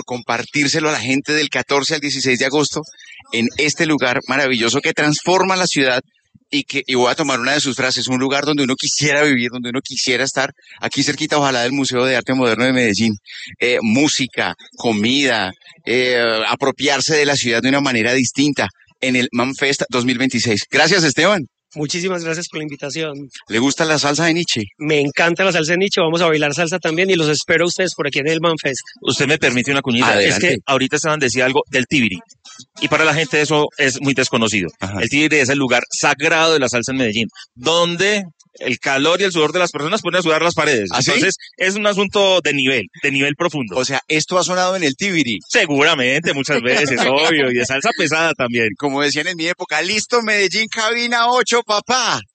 compartírselo a la gente del 14 al 16 de agosto en este lugar maravilloso que transforma la ciudad y voy a tomar una de sus frases, un lugar donde uno quisiera vivir, donde uno quisiera estar, aquí cerquita ojalá del Museo de Arte Moderno de Medellín. Música, comida, apropiarse de la ciudad de una manera distinta en el ManFest 2026. Gracias, Esteban. Muchísimas gracias por la invitación. ¿Le gusta la salsa de Nietzsche? Me encanta la salsa de Nietzsche, vamos a bailar salsa también y los espero a ustedes por aquí en el ManFest. Usted me permite una cuñita. Adelante. Es que ahorita Esteban decía algo del Tibiri. Y para la gente eso es muy desconocido. Ajá. El Tibiri es el lugar sagrado de la salsa en Medellín, donde el calor y el sudor de las personas ponen a sudar las paredes. ¿Ah, sí? Entonces es un asunto de nivel profundo. O sea, esto ha sonado en el Tibiri. Seguramente, muchas veces, obvio, y de salsa pesada también. Como decían en mi época, listo Medellín, cabina 8, papá.